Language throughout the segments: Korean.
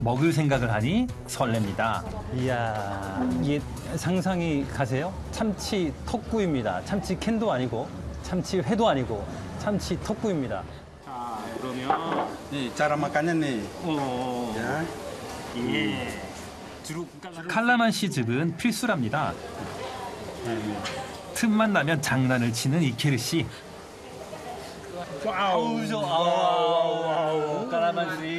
먹을 생각을 하니 설렙니다. 이야, 이게 상상이 가세요? 참치 턱구이입니다. 참치 캔도 아니고, 참치 회도 아니고, 참치 턱구이입니다. 자, 그러면 nih cara makannya nih. Ya. 예. 칼라만시 즙은 필수랍니다. 틈만 나면 장난을 치는 이케르 씨. 아우, 칼라만시.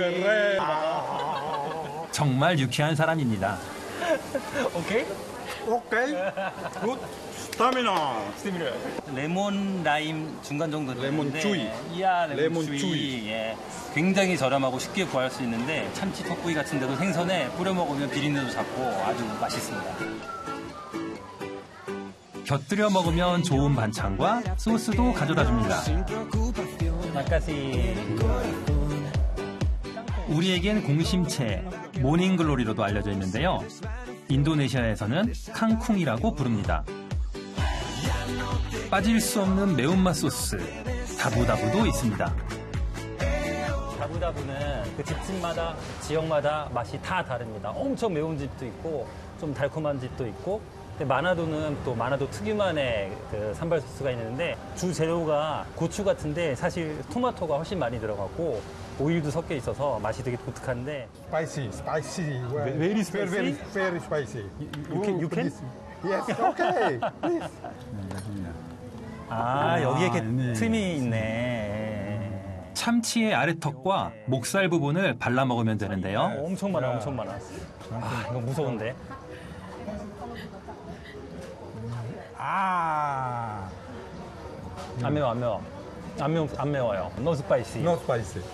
정말 유쾌한 사람입니다. 오케이? 오케이. 굿. 스타미나. 레몬 라임 중간 정도 레몬 주이. 이야, 레몬 주이. 주이. 예. 굉장히 저렴하고 쉽게 구할 수 있는데 참치 턱구이 같은 데도 생선에 뿌려 먹으면 비린내도 잡고 아주 맛있습니다. 곁들여 먹으면 좋은 반찬과 소스도 가져다 줍니다. 마카시. 우리에겐 공심채, 모닝글로리로도 알려져 있는데요. 인도네시아에서는 캉쿵이라고 부릅니다. 빠질 수 없는 매운맛 소스, 다부다부도 있습니다. 다부다부는 그 집집마다, 지역마다 맛이 다 다릅니다. 엄청 매운 집도 있고, 좀 달콤한 집도 있고, 마나도는 또 마나도 특유만의 그 산발 소스가 있는데 주 재료가 고추 같은데 사실 토마토가 훨씬 많이 들어갔고 오일도 섞여 있어서 맛이 되게 독특한데. Spicy. Very spicy? Very spicy. You can? Yes, okay. Please. 아, 여기에 이렇게 틈이 있네. 참치의 아래턱과 목살 부분을 발라 먹으면 되는데요. 엄청 많아, 엄청 많아. 아, 이거 무서운데. 아. 안 매워, 안 매워. 안 매워요. No spicy. No spicy.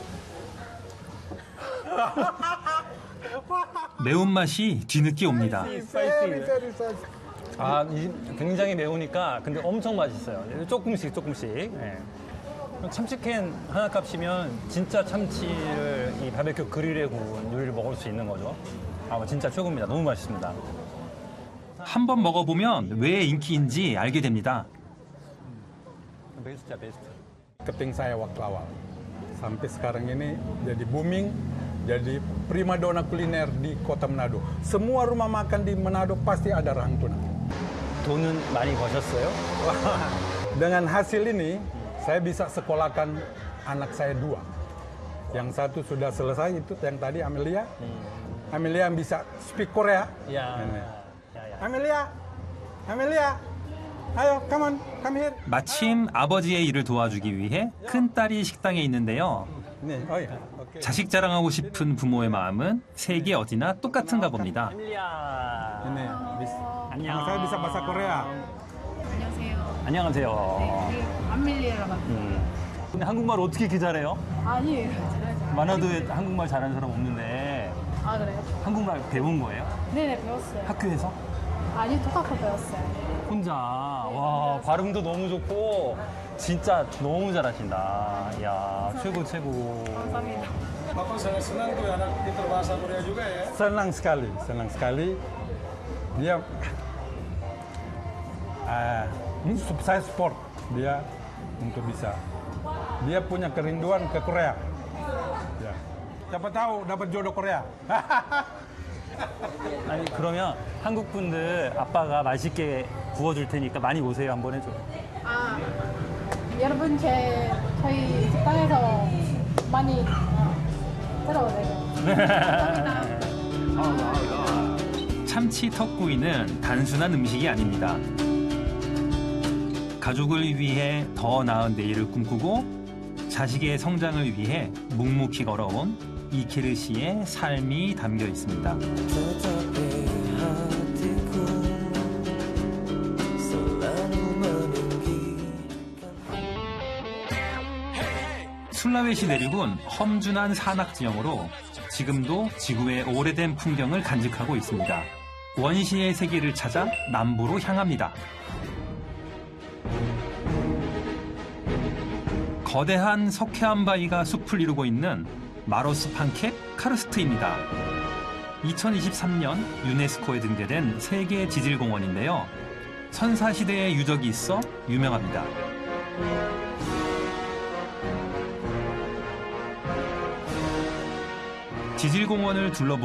매운맛이 뒤늦게 옵니다. Very spicy. 아, 굉장히 매우니까 근데 엄청 맛있어요. 조금씩. 네. 참치캔 하나 값이면 진짜 참치를 이 바베큐 그릴에 구운 요리를 먹을 수 있는 거죠. 아, 진짜 최고입니다. 너무 맛있습니다. 한번 먹어보면 왜 인기인지 알게 됩니다. 베스트야, 베스트. Marketing saya waktu awal. Sampai sekarang ini jadi booming, jadi primadona kuliner di kota Manado. Semua rumah makan di Manado pasti ada rahang tuna. 돈은 많이 버셨어요? Dengan hasil ini, saya bisa sekolahkan anak saya 2. Yang satu sudah selesai, itu yang tadi Amelia. Amelia yang bisa speak Korea. 야, Amelia, ayo, come here. 마침 아버지의 일을 도와주기 위해 큰딸이 식당에 있는데요. 네, 오케이. 자식 자랑하고 싶은 부모의 마음은 세계 어디나 똑같은가 봅니다. Ini, saya bisa bahasa Korea. 안녕하세요. 안녕하세요. 안밀리라고 합니다. 근데 한국말 어떻게 이렇게 잘해요? 아니에요. 잘하지. 마나도에 한국말 잘하는 사람 없는데 아, 그래요? 한국말 배운 거예요? 네네, 배웠어요. 학교에서? 아니, 독학으로 배웠어요. 혼자. 와, 발음도 너무 좋고 진짜 너무 잘하신다. 이야, 최고. 감사합니다. Bapak sangat senang tuh anak pintar bahasa Korea juga ya. Senang sekali. Dia, ini saya support dia untuk bisa. Dia punya kerinduan ke Korea. Ya. Siapa tahu dapat jodoh Korea. 아니, 그러면 한국 분들 아빠가 맛있게 구워줄 테니까 많이 오세요. 한번 해줘. 아, 여러분, 저희 식당에서 많이 들어오세요. 감사합니다. 참치 턱구이는 단순한 음식이 아닙니다. 가족을 위해 더 나은 내일을 꿈꾸고 자식의 성장을 위해 묵묵히 걸어온 이케르 씨의 삶이 담겨 있습니다. 술라웨시 내륙은 험준한 산악 지형으로 지금도 지구의 오래된 풍경을 간직하고 있습니다. 원시의 세계를 찾아 남부로 향합니다. 거대한 석회암 바위가 숲을 이루고 있는 마로스 판캡 카르스트입니다. 2023년 유네스코에 등재된 세계 지질공원인데요. 선사시대의 유적이 있어 유명합니다. 지질공원을 둘러보고